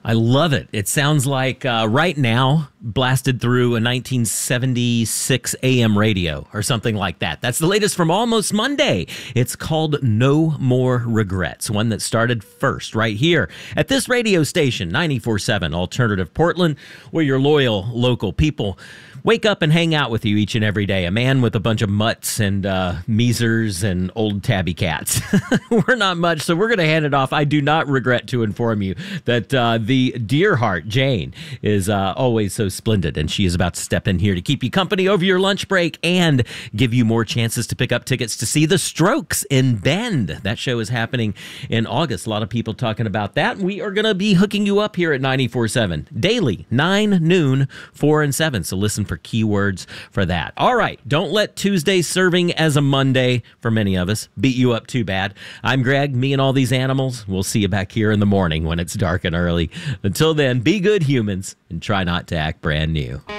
I love it. It sounds like right now blasted through a 1976 AM radio or something like that. That's the latest from Almost Monday. It's called No More Regrets, one that started first right here at this radio station, 94.7 Alternative Portland, where your loyal local people wake up and hang out with you each and every day. A man with a bunch of mutts and measers and old tabby cats. We're not much, so we're going to hand it off. I do not regret to inform you that the dear heart, Jane, is always so splendid, and she is about to step in here to keep you company over your lunch break and give you more chances to pick up tickets to see The Strokes in Bend. That show is happening in August. A lot of people talking about that. We are going to be hooking you up here at 94.7 daily, 9, noon, 4, and 7. So listen for keywords for that. All right. Don't let Tuesday serving as a Monday for many of us beat you up too bad. I'm Greg, me and all these animals. We'll see you back here in the morning when it's dark and early. Until then, be good humans and try not to act brand new.